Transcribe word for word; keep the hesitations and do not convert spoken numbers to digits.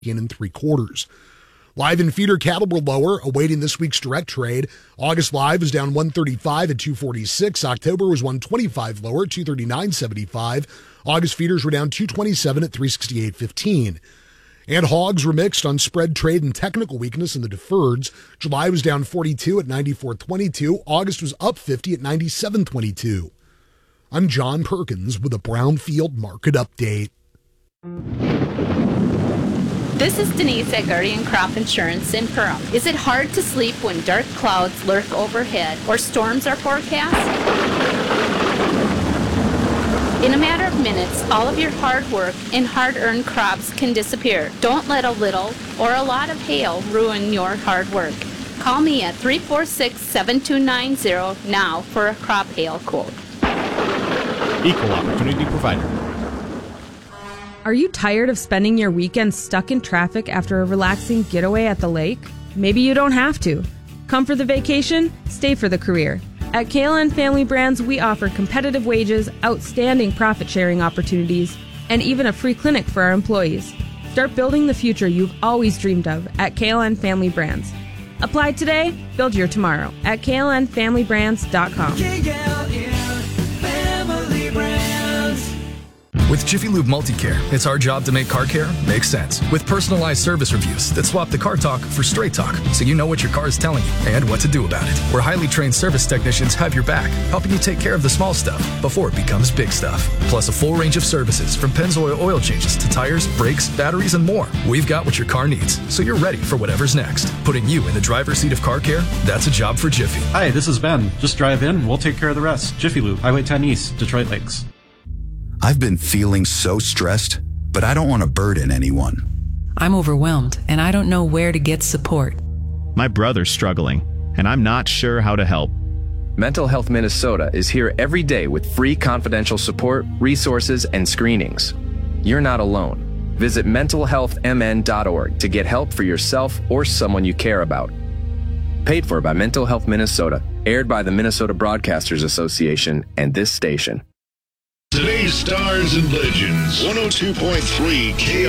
and three quarters. Live and feeder cattle were lower, awaiting this week's direct trade. August live was down one thirty-five at two forty-six. October was one twenty-five lower, two thirty-nine seventy-five. August feeders were down two twenty-seven at three sixty-eight fifteen. And hogs were mixed on spread trade and technical weakness in the deferreds. July was down forty-two at ninety-four twenty-two. August was up fifty at ninety-seven twenty-two. I'm John Perkins with a Brownfield Market Update. This is Denise at Guardian Crop Insurance in Perham. Is it hard to sleep when dark clouds lurk overhead or storms are forecast? In a matter of minutes, all of your hard work and hard-earned crops can disappear. Don't let a little or a lot of hail ruin your hard work. Call me at three four six, seven two nine zero now for a crop hail quote. Equal Opportunity Provider. Are you tired of spending your weekend stuck in traffic after a relaxing getaway at the lake? Maybe you don't have to. Come for the vacation, stay for the career. At K L N Family Brands, we offer competitive wages, outstanding profit-sharing opportunities, and even a free clinic for our employees. Start building the future you've always dreamed of at K L N Family Brands. Apply today, build your tomorrow at K L N family brands dot com. K L N Family Brands. With Jiffy Lube Multicare, it's our job to make car care make sense. With personalized service reviews that swap the car talk for straight talk, so you know what your car is telling you and what to do about it. Where highly trained service technicians have your back, helping you take care of the small stuff before it becomes big stuff. Plus a full range of services from Pennzoil oil changes to tires, brakes, batteries, and more. We've got what your car needs, so you're ready for whatever's next. Putting you in the driver's seat of car care, that's a job for Jiffy. Hi, this is Ben. Just drive in, we'll take care of the rest. Jiffy Lube, Highway ten East, Detroit Lakes. I've been feeling so stressed, but I don't want to burden anyone. I'm overwhelmed, and I don't know where to get support. My brother's struggling, and I'm not sure how to help. Mental Health Minnesota is here every day with free confidential support, resources, and screenings. You're not alone. Visit mental health m n dot org to get help for yourself or someone you care about. Paid for by Mental Health Minnesota, aired by the Minnesota Broadcasters Association and this station. Today's Stars and Legends, one oh two point three K